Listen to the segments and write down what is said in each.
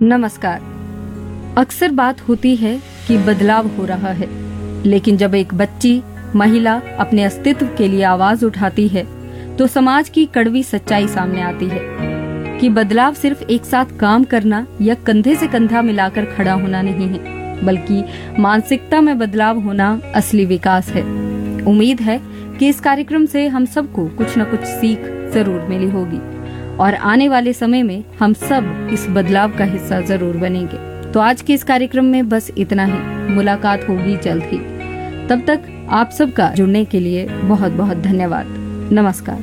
नमस्कार। अक्सर बात होती है कि बदलाव हो रहा है, लेकिन जब एक बच्ची महिला अपने अस्तित्व के लिए आवाज उठाती है तो समाज की कड़वी सच्चाई सामने आती है कि बदलाव सिर्फ एक साथ काम करना या कंधे से कंधा मिलाकर खड़ा होना नहीं है, बल्कि मानसिकता में बदलाव होना असली विकास है। उम्मीद है कि इस कार्यक्रम से हम सबको कुछ न कुछ सीख जरूर मिली होगी और आने वाले समय में हम सब इस बदलाव का हिस्सा जरूर बनेंगे। तो आज के इस कार्यक्रम में बस इतना ही। मुलाकात होगी जल्द ही। तब तक आप सबका जुड़ने के लिए बहुत बहुत धन्यवाद। नमस्कार।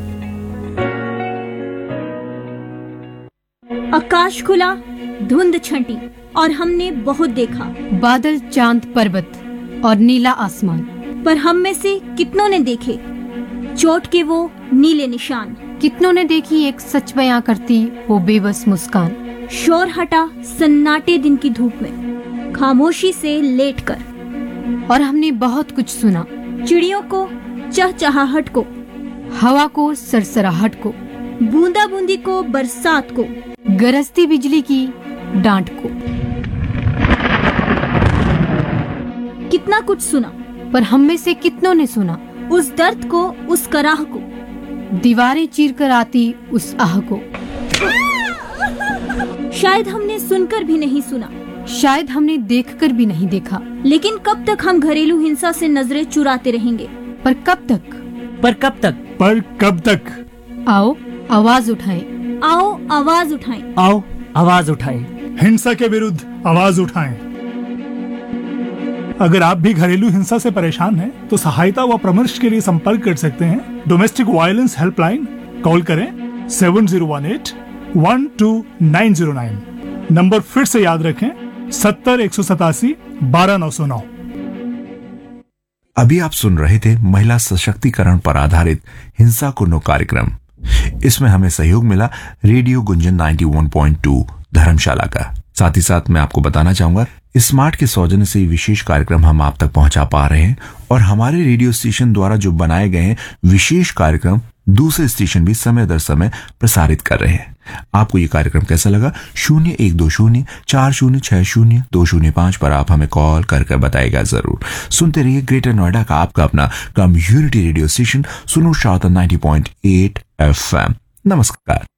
आकाश खुला, धुंध छंटी और हमने बहुत देखा, बादल, चांद, पर्वत और नीला आसमान, पर हम में से कितनों ने देखे चोट के वो नीले निशान। कितनों ने देखी एक सच बयां करती वो बेबस मुस्कान। शोर हटा सन्नाटे दिन की धूप में, खामोशी से लेटकर, और हमने बहुत कुछ सुना। चिड़ियों को चहचहाहट को, हवा को सरसराहट को, बूंदा बूंदी को बरसात को, गरजती बिजली की डांट को। कितना कुछ सुना, पर हम में से कितनों ने सुना उस दर्द को, उस कराह को, दीवारें चीर कर आती उस आह को। शायद हमने सुनकर भी नहीं सुना, शायद हमने देखकर भी नहीं देखा। लेकिन कब तक हम घरेलू हिंसा से नजरें चुराते रहेंगे? पर कब तक? पर कब तक? पर कब तक? आओ आवाज उठाएं। आओ आवाज उठाएं। आओ आवाज उठाएं। हिंसा के विरुद्ध आवाज उठाएं। अगर आप भी घरेलू हिंसा से परेशान हैं, तो सहायता व परामर्श के लिए संपर्क कर सकते हैं डोमेस्टिक वायलेंस हेल्पलाइन। कॉल करें 7018-12909। नंबर फिर से याद रखें 70-187-12909। अभी आप सुन रहे थे महिला सशक्तिकरण पर आधारित हिंसा को नो कार्यक्रम। इसमें हमें सहयोग मिला रेडियो गुंजन 91.2 धर्मशाला का। साथ ही साथ मैं आपको बताना चाहूंगा, स्मार्ट के सौजन्य से विशेष कार्यक्रम हम आप तक पहुंचा पा रहे हैं और हमारे रेडियो स्टेशन द्वारा जो बनाए गए हैं विशेष कार्यक्रम दूसरे स्टेशन भी समय दर समय प्रसारित कर रहे हैं। आपको ये कार्यक्रम कैसा लगा? 0120-4060-205 पर आप हमें कॉल कर बताएगा जरूर। सुनते रहिए ग्रेटर नोएडा का आपका अपना कम्युनिटी रेडियो स्टेशन सुनो शाह 90.8 FM। नमस्कार।